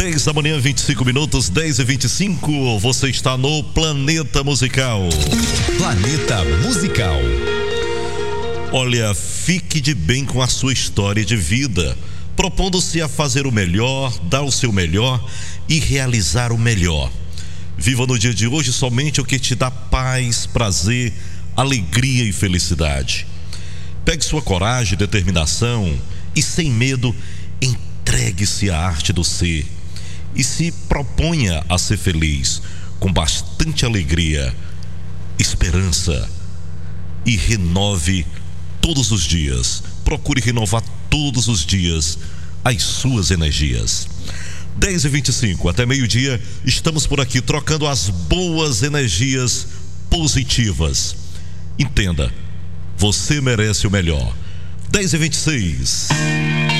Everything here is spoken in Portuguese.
10 da manhã, 25 minutos, 10h25. Você está no Planeta Musical. Planeta Musical. Olha, fique de bem com a sua história de vida, propondo-se a fazer o melhor, dar o seu melhor e realizar o melhor. Viva no dia de hoje somente o que te dá paz, prazer, alegria e felicidade. Pegue sua coragem, determinação e, sem medo, entregue-se à arte do ser e se proponha a ser feliz com bastante alegria, esperança, e renove todos os dias. Procure renovar todos os dias as suas energias. 10h25 até meio-dia, estamos por aqui trocando as boas energias positivas. Entenda, você merece o melhor. 10h26.